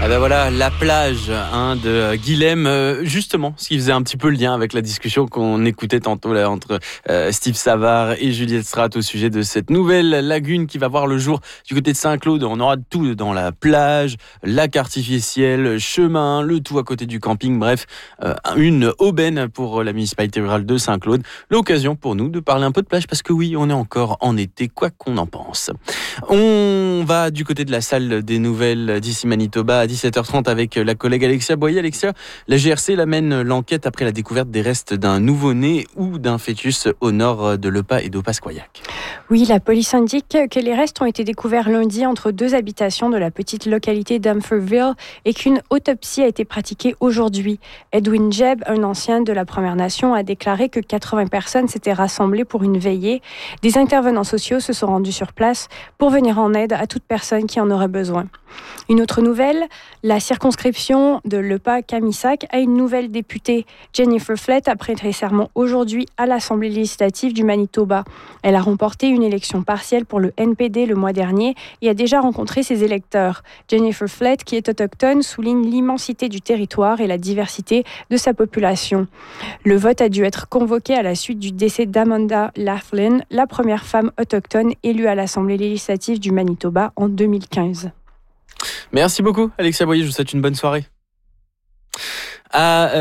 Ah ben voilà, la plage de Guilhem, justement, ce qui faisait un petit peu le lien avec la discussion qu'on écoutait tantôt là, entre Steve Savard et Juliette Strat au sujet de cette nouvelle lagune qui va voir le jour du côté de Saint-Claude. On aura tout dans la plage, lac artificiel, chemin, le tout à côté du camping, bref, une aubaine pour la municipalité rurale de Saint-Claude. L'occasion pour nous de parler un peu de plage parce que oui, on est encore en été, quoi qu'on en pense. On va du côté de la salle des nouvelles d'ici Manitoba à 17h30 avec la collègue Alexia Boyer. Alexia, la GRC mène l'enquête après la découverte des restes d'un nouveau-né ou d'un fœtus au nord de Lepas et d'Opaskoyac. Oui, la police indique que les restes ont été découverts lundi entre deux habitations de la petite localité d'Umferville et qu'une autopsie a été pratiquée aujourd'hui. Edwin Jebb, un ancien de la Première Nation, a déclaré que 80 personnes s'étaient rassemblées pour une veillée. Des intervenants sociaux se sont rendus sur place pour venir en aide à toute personne qui en aurait besoin. Une autre nouvelle, la circonscription de Lepas-Camissac a une nouvelle députée. Jennifer Flett a prêté serment aujourd'hui à l'Assemblée législative du Manitoba. Elle a remporté une élection partielle pour le NPD le mois dernier et a déjà rencontré ses électeurs. Jennifer Flett, qui est autochtone, souligne l'immensité du territoire et la diversité de sa population. Le vote a dû être convoqué à la suite du décès d'Amanda Laughlin, la première femme autochtone élue à l'Assemblée législative du Manitoba en 2015. Merci beaucoup Alexia Boyer, je vous souhaite une bonne soirée. À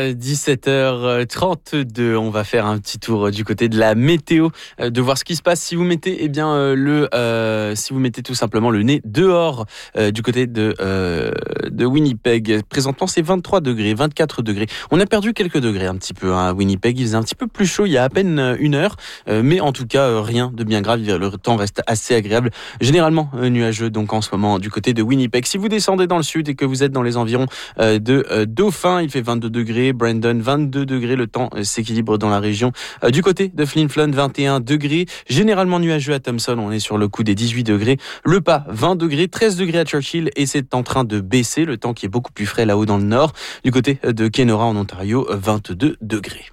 17h32, on va faire un petit tour du côté de la météo, de voir ce qui se passe si vous mettez si vous mettez tout simplement le nez dehors du côté de Winnipeg. Présentement, c'est 23 degrés, 24 degrés. On a perdu quelques degrés un petit peu à Winnipeg. Il faisait un petit peu plus chaud il y a à peine une heure, mais en tout cas, rien de bien grave. Le temps reste assez agréable. Généralement nuageux donc en ce moment du côté de Winnipeg. Si vous descendez dans le sud et que vous êtes dans les environs de Dauphin, il fait 22 degrés, Brandon 22 degrés, le temps s'équilibre dans la région. Du côté de Flin Flon, 21 degrés, généralement nuageux à Thompson, on est sur le coup des 18 degrés. Le Pas, 20 degrés, 13 degrés à Churchill et c'est en train de baisser, le temps qui est beaucoup plus frais là-haut dans le nord. Du côté de Kenora en Ontario, 22 degrés.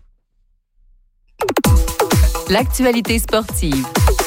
L'actualité sportive.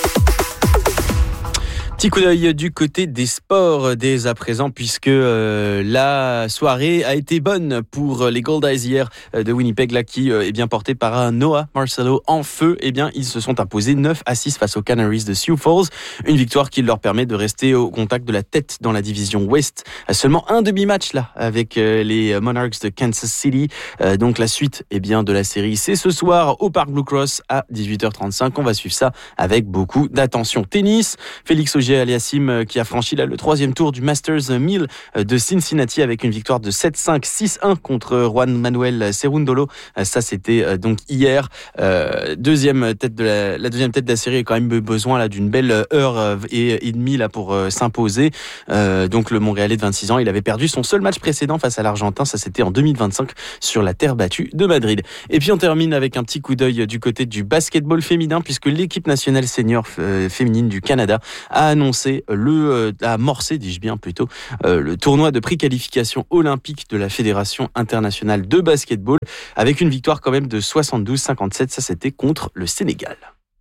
Petit coup d'œil du côté des sports dès à présent puisque la soirée a été bonne pour les Gold Eyes hier de Winnipeg là, qui est bien porté par un Noah Marcelo en feu. Eh bien, ils se sont imposés 9-6 face aux Canaries de Sioux Falls. Une victoire qui leur permet de rester au contact de la tête dans la division Ouest. Seulement un demi-match là avec les Monarchs de Kansas City. Donc la suite de la série, c'est ce soir au Parc Blue Cross à 18h35. On va suivre ça avec beaucoup d'attention. Tennis, Félix Auger-Aliassime qui a franchi là, le troisième tour du Masters 1000 de Cincinnati avec une victoire de 7-5, 6-1 contre Juan Manuel Cerundolo. Ça, c'était donc hier. Deuxième tête de la série a quand même besoin là, d'une belle heure et demie là, pour s'imposer. Donc le Montréalais de 26 ans, il avait perdu son seul match précédent face à l'Argentin. Ça, c'était en 2025 sur la terre battue de Madrid. Et puis on termine avec un petit coup d'œil du côté du basketball féminin puisque l'équipe nationale senior féminine du Canada a amorcé, dis-je bien plutôt, le tournoi de préqualification olympique de la Fédération internationale de basketball avec une victoire quand même de 72-57. Ça, c'était contre le Sénégal.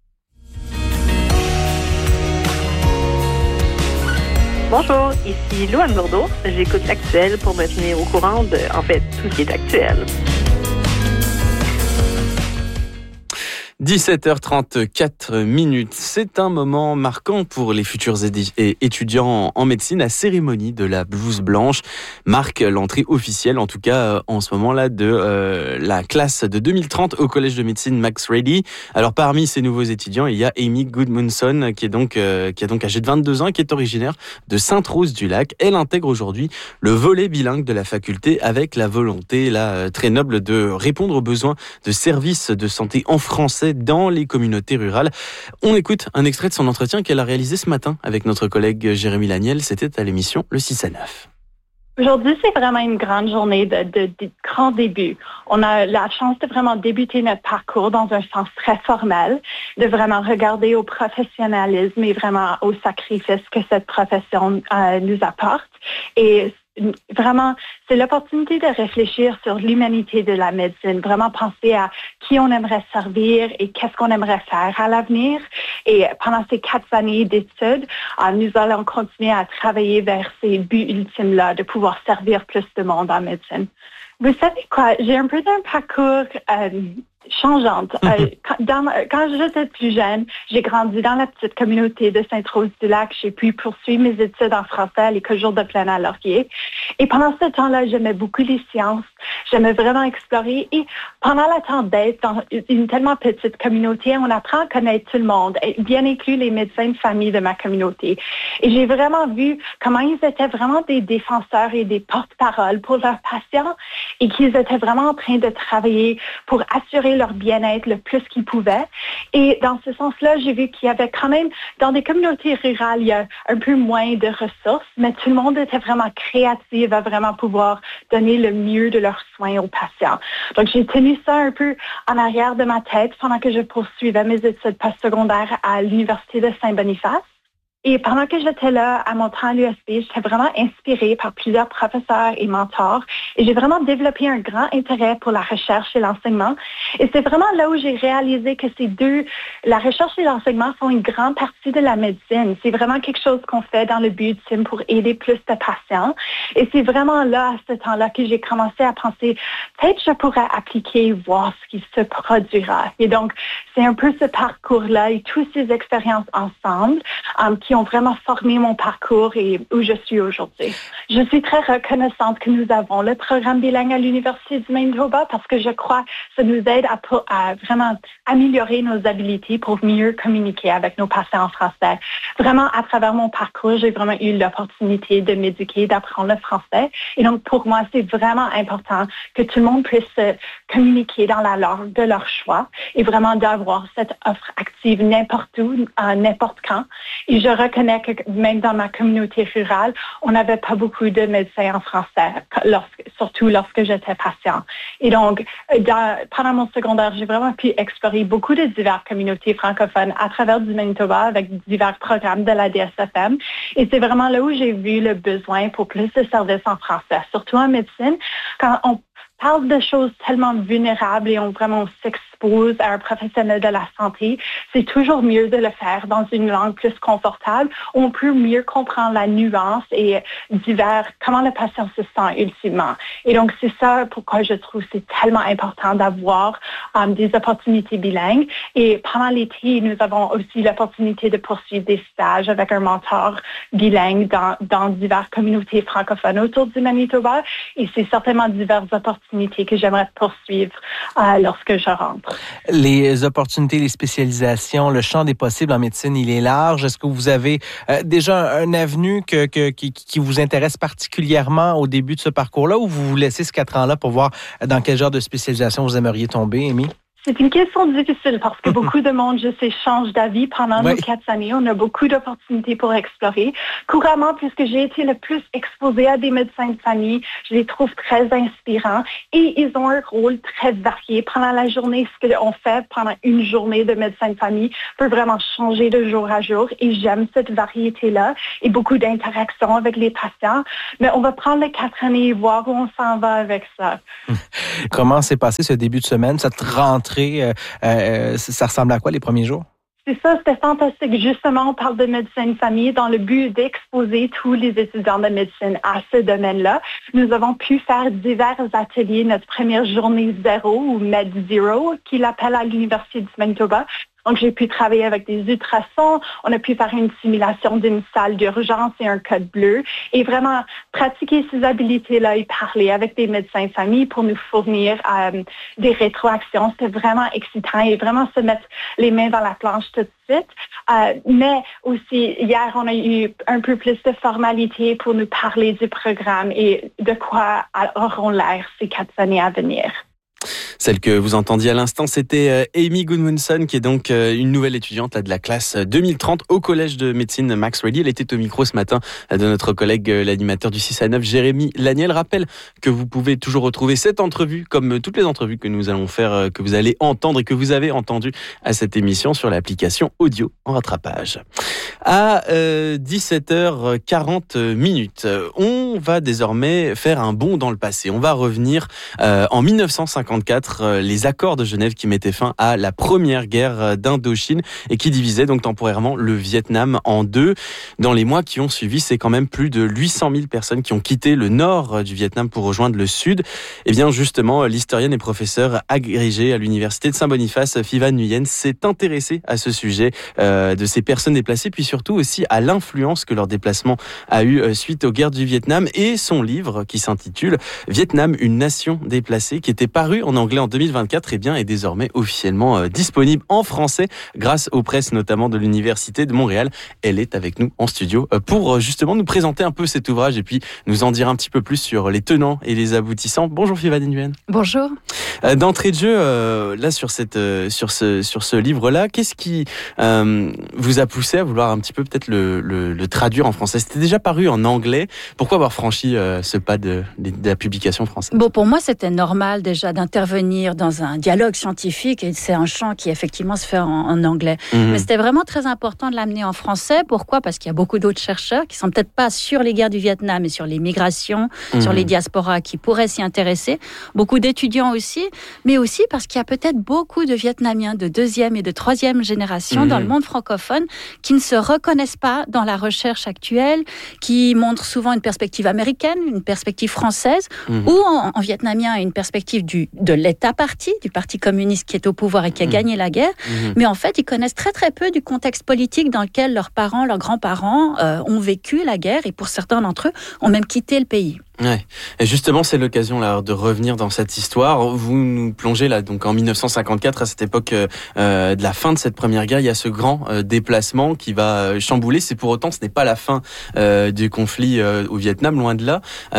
Bonjour, ici Louane Bourdeau. J'écoute l'Actuel pour me tenir au courant de, tout ce qui est actuel. 17h34. C'est un moment marquant pour les futurs étudiants en médecine. La cérémonie de la blouse blanche marque l'entrée officielle, en tout cas en ce moment-là, de la classe de 2030 au Collège de médecine Max Rady. Alors parmi ces nouveaux étudiants, il y a Amy Goodmanson qui a donc âgée de 22 ans et qui est originaire de Sainte-Rose-du-Lac. Elle intègre aujourd'hui le volet bilingue de la faculté avec la volonté là, très noble de répondre aux besoins de services de santé en français dans les communautés rurales. On écoute un extrait de son entretien qu'elle a réalisé ce matin avec notre collègue Jérémy Laniel. C'était à l'émission Le 6 à 9. Aujourd'hui, c'est vraiment une grande journée de grand début. On a la chance de vraiment débuter notre parcours dans un sens très formel, de vraiment regarder au professionnalisme et vraiment au sacrifice que cette profession nous apporte. Et vraiment, c'est l'opportunité de réfléchir sur l'humanité de la médecine, vraiment penser à qui on aimerait servir et qu'est-ce qu'on aimerait faire à l'avenir. Et pendant ces 4 années d'études, nous allons continuer à travailler vers ces buts ultimes-là, de pouvoir servir plus de monde en médecine. Vous savez quoi, j'ai un peu d'un parcours changeante. Quand j'étais plus jeune, j'ai grandi dans la petite communauté de Sainte-Rose-du-Lac. J'ai pu poursuivre mes études en français à l'École Jourdain à Laurier. Et pendant ce temps-là, j'aimais beaucoup les sciences. J'aimais vraiment explorer. Et pendant le temps d'être dans une tellement petite communauté, on apprend à connaître tout le monde, bien inclus les médecins de famille de ma communauté. Et j'ai vraiment vu comment ils étaient vraiment des défenseurs et des porte-paroles pour leurs patients et qu'ils étaient vraiment en train de travailler pour assurer leur bien-être le plus qu'ils pouvaient. Et dans ce sens-là, j'ai vu qu'il y avait quand même, dans des communautés rurales, il y a un peu moins de ressources, mais tout le monde était vraiment créatif à vraiment pouvoir donner le mieux de leurs soins aux patients. Donc, j'ai tenu ça un peu en arrière de ma tête pendant que je poursuivais mes études postsecondaires à l'Université de Saint-Boniface. Et pendant que j'étais là, à mon temps à l'USB, j'étais vraiment inspirée par plusieurs professeurs et mentors. Et j'ai vraiment développé un grand intérêt pour la recherche et l'enseignement. Et c'est vraiment là où j'ai réalisé que la recherche et l'enseignement sont une grande partie de la médecine. C'est vraiment quelque chose qu'on fait dans le but ultime pour aider plus de patients. Et c'est vraiment là, à ce temps-là, que j'ai commencé à penser, peut-être je pourrais appliquer, voir ce qui se produira. Et donc, c'est un peu ce parcours-là et toutes ces expériences ensemble qui ont vraiment formé mon parcours et où je suis aujourd'hui. Je suis très reconnaissante que nous avons le programme bilingue à l'Université du Manitoba parce que je crois que ça nous aide à vraiment améliorer nos habiletés pour mieux communiquer avec nos patients en français. Vraiment, à travers mon parcours, j'ai vraiment eu l'opportunité de m'éduquer, d'apprendre le français. Et donc, pour moi, c'est vraiment important que tout le monde puisse communiquer dans la langue de leur choix et vraiment d'avoir cette offre active n'importe où, n'importe quand. Et je reconnais que même dans ma communauté rurale, on n'avait pas beaucoup de médecins en français, surtout lorsque j'étais patient. Et donc, pendant mon secondaire, j'ai vraiment pu explorer beaucoup de diverses communautés francophones à travers du Manitoba avec divers programmes de la DSFM. Et c'est vraiment là où j'ai vu le besoin pour plus de services en français, surtout en médecine. Quand on parle de choses tellement vulnérables et on s'expose à un professionnel de la santé, c'est toujours mieux de le faire dans une langue plus confortable où on peut mieux comprendre la nuance et comment le patient se sent ultimement. Et donc, c'est ça pourquoi je trouve que c'est tellement important d'avoir des opportunités bilingues. Et pendant l'été, nous avons aussi l'opportunité de poursuivre des stages avec un mentor bilingue dans diverses communautés francophones autour du Manitoba. Et c'est certainement diverses opportunités que j'aimerais poursuivre lorsque je rentre. Les opportunités, les spécialisations, le champ des possibles en médecine, il est large. Est-ce que vous avez déjà un avenue qui vous intéresse particulièrement au début de ce parcours-là ou vous vous laissez ces 4 ans-là pour voir dans quel genre de spécialisation vous aimeriez tomber, Amy? C'est une question difficile parce que beaucoup de monde, je sais, change d'avis pendant nos 4 années. On a beaucoup d'opportunités pour explorer. Couramment, puisque j'ai été le plus exposée à des médecins de famille, je les trouve très inspirants et ils ont un rôle très varié. Pendant la journée, ce qu'on fait pendant une journée de médecin de famille peut vraiment changer de jour à jour et j'aime cette variété-là et beaucoup d'interactions avec les patients. Mais on va prendre les 4 années et voir où on s'en va avec ça. Comment s'est passé ce début de semaine, cette rentrée? Ça ressemble à quoi les premiers jours? C'est ça, c'était fantastique. Justement, on parle de médecine de famille dans le but d'exposer tous les étudiants de médecine à ce domaine-là. Nous avons pu faire divers ateliers, notre première journée 0 ou Med Zero, qu'il appelle à l'Université du Manitoba. Donc, j'ai pu travailler avec des ultrasons. On a pu faire une simulation d'une salle d'urgence et un code bleu et vraiment pratiquer ces habilités-là et parler avec des médecins de famille pour nous fournir des rétroactions. C'était vraiment excitant et vraiment se mettre les mains dans la planche tout de suite. Mais aussi, hier, on a eu un peu plus de formalités pour nous parler du programme et de quoi auront l'air ces 4 années à venir. Celle que vous entendiez à l'instant, c'était Amy Goodwinson, qui est donc une nouvelle étudiante de la classe 2030 au Collège de médecine Max Ready. Elle était au micro ce matin de notre collègue, l'animateur du 6 à 9, Jérémy Laniel. Rappelle que vous pouvez toujours retrouver cette entrevue, comme toutes les entrevues que nous allons faire, que vous allez entendre et que vous avez entendues à cette émission sur l'application audio en rattrapage. À 17h40, on va désormais faire un bond dans le passé. On va revenir en 1954, les accords de Genève qui mettaient fin à la première guerre d'Indochine et qui divisaient donc temporairement le Vietnam en deux. Dans les mois qui ont suivi, c'est quand même plus de 800 000 personnes qui ont quitté le nord du Vietnam pour rejoindre le sud. Et bien justement, l'historienne et professeure agrégée à l'université de Saint-Boniface, Phi Van Nguyen, s'est intéressée à ce sujet de ces personnes déplacées, puis surtout aussi à l'influence que leur déplacement a eu suite aux guerres du Vietnam, et son livre qui s'intitule Vietnam, une nation déplacée, qui était paru en anglais en 2024, est désormais officiellement disponible en français grâce aux presses notamment de l'Université de Montréal. Elle est avec nous en studio pour justement nous présenter un peu cet ouvrage et puis nous en dire un petit peu plus sur les tenants et les aboutissants. Bonjour Phi Van Nguyen. Bonjour. D'entrée de jeu, là sur ce livre-là, qu'est-ce qui vous a poussé à vouloir un petit peu peut-être le traduire en français? C'était déjà paru en anglais. Pourquoi avoir franchi ce pas de la publication française? Bon, pour moi, c'était normal déjà d'intervenir dans un dialogue scientifique, et c'est un champ qui effectivement se fait en anglais. Mais c'était vraiment très important de l'amener en français. Pourquoi? Parce qu'il y a beaucoup d'autres chercheurs qui sont peut-être pas sur les guerres du Vietnam, mais sur les migrations, sur les diasporas, qui pourraient s'y intéresser. Beaucoup d'étudiants aussi, mais aussi parce qu'il y a peut-être beaucoup de Vietnamiens de 2e et de 3e génération dans le monde francophone qui ne se reconnaissent pas dans la recherche actuelle, qui montrent souvent une perspective américaine, une perspective française, ou en vietnamien une perspective de l'État-parti, du parti communiste qui est au pouvoir et qui a gagné la guerre. Mais en fait, ils connaissent très très peu du contexte politique dans lequel leurs parents, leurs grands-parents ont vécu la guerre, et pour certains d'entre eux ont même quitté le pays. Ouais. Et justement, c'est l'occasion là de revenir dans cette histoire. Vous nous plongez là donc en 1954, à cette époque de la fin de cette première guerre. Il y a ce grand déplacement qui va chambouler. C'est pour autant, ce n'est pas la fin du conflit au Vietnam, loin de là.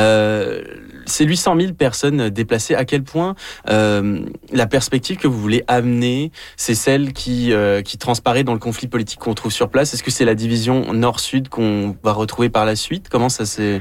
Ces 800 000 personnes déplacées, à quel point la perspective que vous voulez amener, c'est celle qui transparaît dans le conflit politique qu'on trouve sur place? Est-ce que c'est la division nord-sud qu'on va retrouver par la suite? Comment ça s'est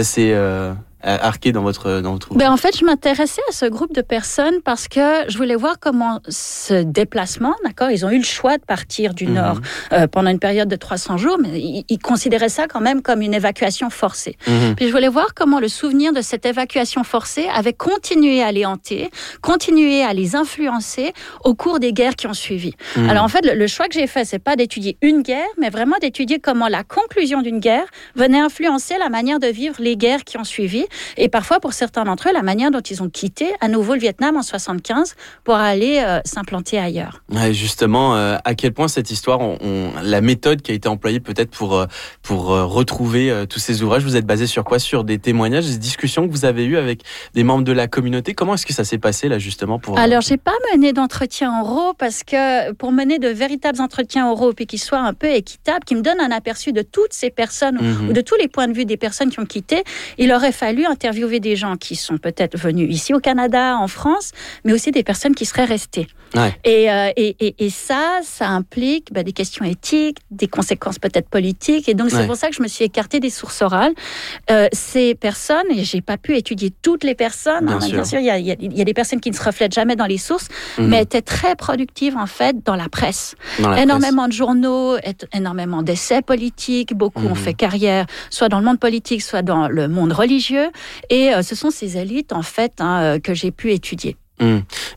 arqué dans votre ouvrage? En fait, je m'intéressais à ce groupe de personnes parce que je voulais voir comment ce déplacement, d'accord, ils ont eu le choix de partir du Nord pendant une période de 300 jours, mais ils considéraient ça quand même comme une évacuation forcée. Puis je voulais voir comment le souvenir de cette évacuation forcée avait continué à les hanter, continué à les influencer au cours des guerres qui ont suivi. Alors en fait, le choix que j'ai fait, c'est pas d'étudier une guerre, mais vraiment d'étudier comment la conclusion d'une guerre venait influencer la manière de vivre les guerres qui ont suivi. Et parfois, pour certains d'entre eux, la manière dont ils ont quitté à nouveau le Vietnam en 1975 pour aller s'implanter ailleurs. Ouais, justement, à quel point cette histoire, la méthode qui a été employée peut-être pour retrouver tous ces ouvrages, vous êtes basé sur quoi? Sur des témoignages, des discussions que vous avez eues avec des membres de la communauté? Comment est-ce que ça s'est passé là justement pour... Alors, j'ai pas mené d'entretien oraux parce que pour mener de véritables entretiens oraux puis qu'ils soient un peu équitables, qui me donnent un aperçu de toutes ces personnes ou de tous les points de vue des personnes qui ont quitté, il aurait fallu interviewer des gens qui sont peut-être venus ici au Canada, en France, mais aussi des personnes qui seraient restées. Ouais. Et ça implique des questions éthiques, des conséquences peut-être politiques, et donc c'est pour ça que je me suis écartée des sources orales. Ces personnes, et j'ai pas pu étudier toutes les personnes, bien sûr, il y a des personnes qui ne se reflètent jamais dans les sources, mais étaient très productives en fait dans la presse. Énormément de journaux, énormément d'essais politiques, beaucoup ont fait carrière, soit dans le monde politique, soit dans le monde religieux. Et ce sont ces élites, en fait, que j'ai pu étudier.